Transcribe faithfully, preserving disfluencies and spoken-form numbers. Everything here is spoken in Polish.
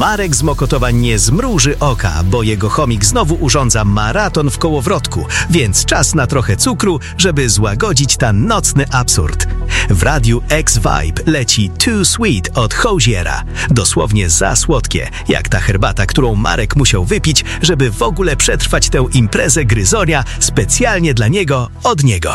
Marek z Mokotowa nie zmruży oka, bo jego chomik znowu urządza maraton w kołowrotku, więc czas na trochę cukru, żeby złagodzić ten nocny absurd. W radiu X-Vibe leci Too Sweet od Hoziera. Dosłownie za słodkie, jak ta herbata, którą Marek musiał wypić, żeby w ogóle przetrwać tę imprezę gryzonia specjalnie dla niego, od niego.